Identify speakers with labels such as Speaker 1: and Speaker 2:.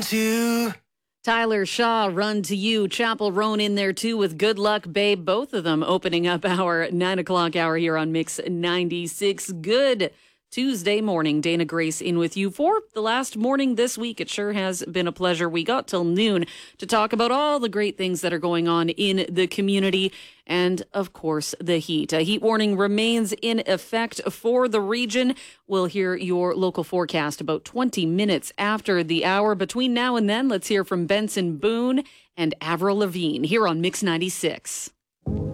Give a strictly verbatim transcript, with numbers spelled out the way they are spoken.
Speaker 1: run to.
Speaker 2: Tyler Shaw, Run to You. Chapel Roan in there too with Good Luck Babe. Both of them opening up our nine o'clock hour here on Mix ninety-six. Good Tuesday morning. Dana Grace in with you for the last morning this week. It sure has been a pleasure. We got till noon to talk about all the great things that are going on in the community and, of course, the heat. A heat warning remains in effect for the region. We'll hear your local forecast about twenty minutes after the hour. Between now and then, let's hear from Benson Boone and Avril Lavigne here on Mix ninety-six.